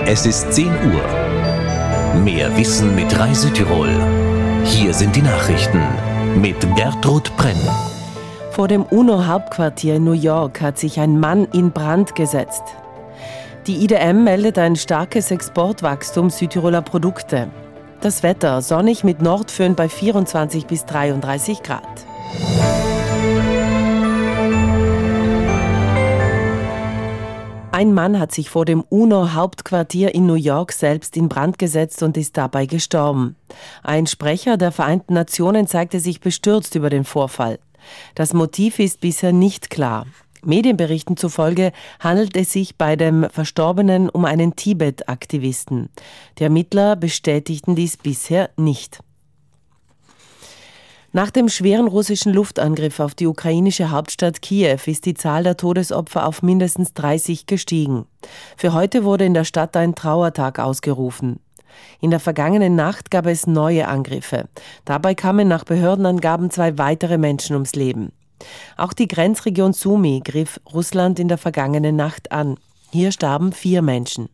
Es ist 10 Uhr. Mehr Wissen mit Rai Südtirol. Hier sind die Nachrichten mit Gertrud Brenn. Vor dem UNO-Hauptquartier in New York hat sich ein Mann in Brand gesetzt. Die IDM meldet ein starkes Exportwachstum Südtiroler Produkte. Das Wetter sonnig mit Nordföhn bei 24 bis 33 Grad. Ein Mann hat sich vor dem UNO-Hauptquartier in New York selbst in Brand gesetzt und ist dabei gestorben. Ein Sprecher der Vereinten Nationen zeigte sich bestürzt über den Vorfall. Das Motiv ist bisher nicht klar. Medienberichten zufolge handelt es sich bei dem Verstorbenen um einen Tibet-Aktivisten. Die Ermittler bestätigten dies bisher nicht. Nach dem schweren russischen Luftangriff auf die ukrainische Hauptstadt Kiew ist die Zahl der Todesopfer auf mindestens 30 gestiegen. Für heute wurde in der Stadt ein Trauertag ausgerufen. In der vergangenen Nacht gab es neue Angriffe. Dabei kamen nach Behördenangaben 2 weitere Menschen ums Leben. Auch die Grenzregion Sumy griff Russland in der vergangenen Nacht an. Hier starben 4 Menschen.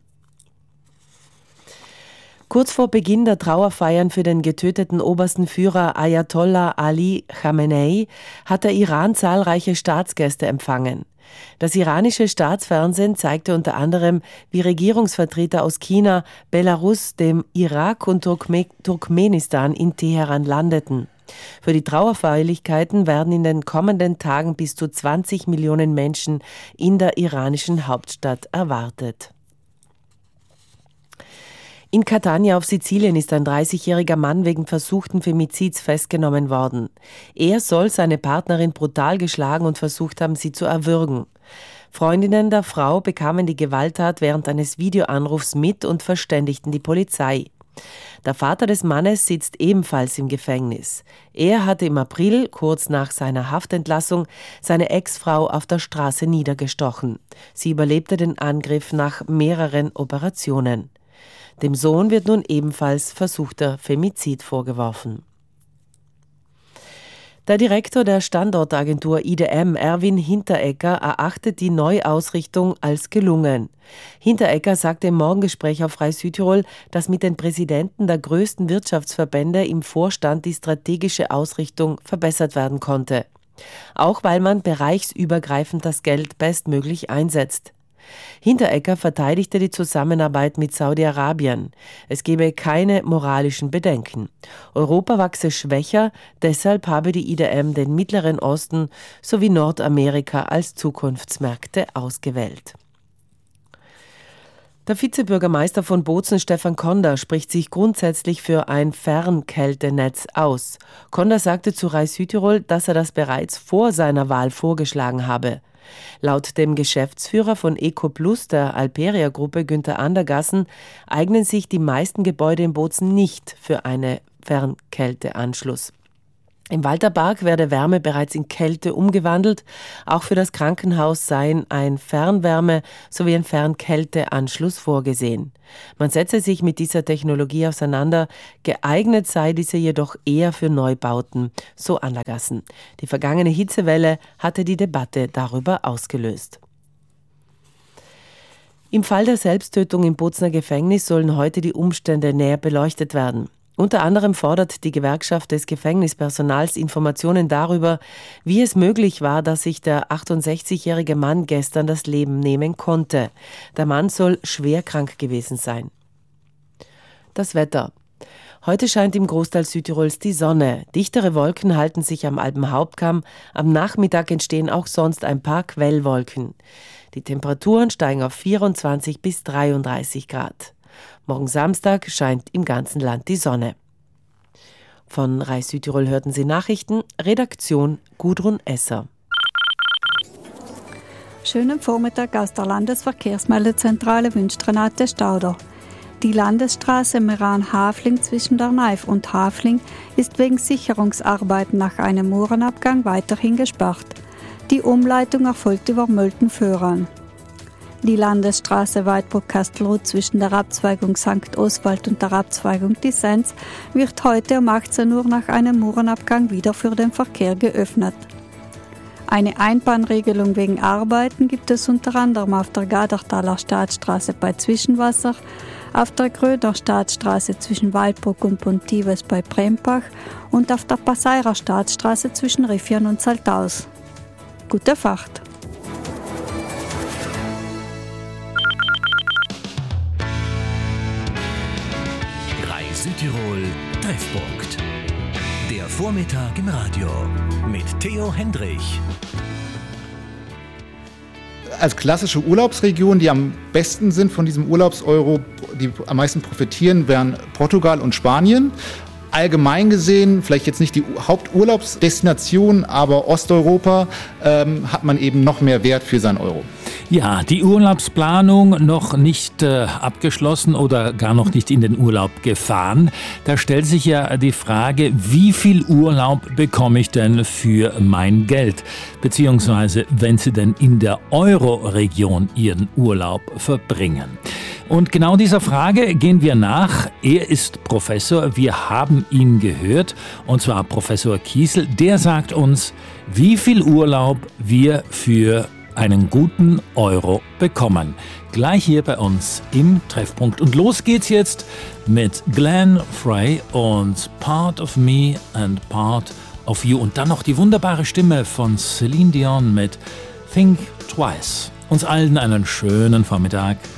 Kurz vor Beginn der Trauerfeiern für den getöteten obersten Führer Ayatollah Ali Khamenei hat der Iran zahlreiche Staatsgäste empfangen. Das iranische Staatsfernsehen zeigte unter anderem, wie Regierungsvertreter aus China, Belarus, dem Irak und Turkmenistan in Teheran landeten. Für die Trauerfeierlichkeiten werden in den kommenden Tagen bis zu 20 Millionen Menschen in der iranischen Hauptstadt erwartet. In Catania auf Sizilien ist ein 30-jähriger Mann wegen versuchten Femizids festgenommen worden. Er soll seine Partnerin brutal geschlagen und versucht haben, sie zu erwürgen. Freundinnen der Frau bekamen die Gewalttat während eines Videoanrufs mit und verständigten die Polizei. Der Vater des Mannes sitzt ebenfalls im Gefängnis. Er hatte im April, kurz nach seiner Haftentlassung, seine Ex-Frau auf der Straße niedergestochen. Sie überlebte den Angriff nach mehreren Operationen. Dem Sohn wird nun ebenfalls versuchter Femizid vorgeworfen. Der Direktor der Standortagentur IDM, Erwin Hinteregger, erachtet die Neuausrichtung als gelungen. Hinteregger sagte im Morgengespräch auf Rai Südtirol, dass mit den Präsidenten der größten Wirtschaftsverbände im Vorstand die strategische Ausrichtung verbessert werden konnte. Auch weil man bereichsübergreifend das Geld bestmöglich einsetzt. Hinteregger verteidigte die Zusammenarbeit mit Saudi-Arabien. Es gebe keine moralischen Bedenken. Europa wachse schwächer, deshalb habe die IDM den Mittleren Osten sowie Nordamerika als Zukunftsmärkte ausgewählt. Der Vizebürgermeister von Bozen, Stefan Konder, spricht sich grundsätzlich für ein Fernkältenetz aus. Konder sagte zu Rai Südtirol, dass er das bereits vor seiner Wahl vorgeschlagen habe. Laut dem Geschäftsführer von EcoPlus, der Alperia-Gruppe Günther Andergassen, eignen sich die meisten Gebäude in Bozen nicht für einen Fernkälteanschluss. Im Walterpark werde Wärme bereits in Kälte umgewandelt. Auch für das Krankenhaus seien ein Fernwärme- sowie ein Fernkälteanschluss vorgesehen. Man setze sich mit dieser Technologie auseinander. Geeignet sei diese jedoch eher für Neubauten, so Andergassen. Die vergangene Hitzewelle hatte die Debatte darüber ausgelöst. Im Fall der Selbsttötung im Bozener Gefängnis sollen heute die Umstände näher beleuchtet werden. Unter anderem fordert die Gewerkschaft des Gefängnispersonals Informationen darüber, wie es möglich war, dass sich der 68-jährige Mann gestern das Leben nehmen konnte. Der Mann soll schwer krank gewesen sein. Das Wetter. Heute scheint im Großteil Südtirols die Sonne. Dichtere Wolken halten sich am Alpenhauptkamm. Am Nachmittag entstehen auch sonst ein paar Quellwolken. Die Temperaturen steigen auf 24 bis 33 Grad. Morgen Samstag scheint im ganzen Land die Sonne. Von Rai Südtirol hörten Sie Nachrichten. Redaktion Gudrun Esser. Schönen Vormittag aus der Landesverkehrsmeldezentrale wünscht Renate Stauder. Die Landesstraße Meran-Hafling zwischen der Neif und Hafling ist wegen Sicherungsarbeiten nach einem Murenabgang weiterhin gesperrt. Die Umleitung erfolgt über Mölten-Föhran. Die Landesstraße Weidbruck-Kastelruth zwischen der Abzweigung St. Oswald und der Abzweigung Dissens wird heute um 18 Uhr nach einem Murenabgang wieder für den Verkehr geöffnet. Eine Einbahnregelung wegen Arbeiten gibt es unter anderem auf der Gadertaler Staatsstraße bei Zwischenwasser, auf der Gröder Staatsstraße zwischen Waldburg und Pontives bei Brempach und auf der Passeirer Staatsstraße zwischen Riffian und Saltaus. Gute Fahrt! Südtirol Treffpunkt. Der Vormittag im Radio mit Theo Hendrich. Als klassische Urlaubsregion, die am besten sind von diesem Urlaubseuro, die am meisten profitieren, wären Portugal und Spanien. Allgemein gesehen, vielleicht jetzt nicht die Haupturlaubsdestination, aber Osteuropa hat man eben noch mehr Wert für sein Euro. Ja, die Urlaubsplanung noch nicht abgeschlossen oder gar noch nicht in den Urlaub gefahren. Da stellt sich ja die Frage, wie viel Urlaub bekomme ich denn für mein Geld? Beziehungsweise, wenn Sie denn in der Euro-Region Ihren Urlaub verbringen. Und genau dieser Frage gehen wir nach. Er ist Professor, wir haben ihn gehört, und zwar Professor Kiesel. Der sagt uns, wie viel Urlaub wir für einen guten Euro bekommen. Gleich hier bei uns im Treffpunkt. Und los geht's jetzt mit Glenn Frey und Part of Me and Part of You. Und dann noch die wunderbare Stimme von Celine Dion mit Think Twice. Uns allen einen schönen Vormittag.